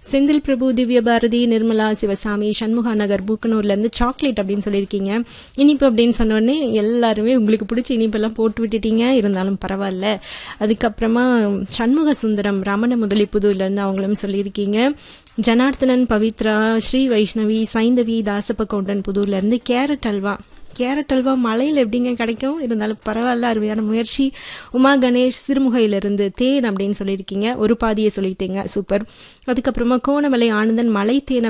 செந்தில் பிரபு, திவ்ய பாரதி, நிர்மலா, சிவசாமி, சண்முகா நகர், பூக்கனூர்லேருந்து சாக்லேட் அப்படின்னு சொல்லியிருக்கீங்க. இனிப்பு அப்படின்னு சொன்னோடனே எல்லாருமே உங்களுக்கு பிடிச்ச இனிப்பெல்லாம் போட்டு விட்டுட்டீங்க, இருந்தாலும் பரவாயில்ல. அதுக்கப்புறமா சண்முக சுந்தரம், ரமண முதலிப்புதூர்லேருந்து அவங்களும் சொல்லியிருக்கீங்க. ஜனார்த்தனன், பவித்ரா, ஸ்ரீ வைஷ்ணவி, சைந்தவி, தாசப்ப கவுண்டன் புதூர்லேருந்து கேரட் அல்வா மலையில் எப்படிங்க கிடைக்கும், இருந்தாலும் பரவாயில்ல, அருமையான முயற்சி. உமா கணேஷ், சிறுமுகையிலிருந்து தேன் அப்படின்னு சொல்லியிருக்கீங்க, ஒரு பாதியை சொல்லிட்டீங்க, சூப்பர். அதுக்கப்புறமா கோணமலை ஆனந்தன், மலை தேன்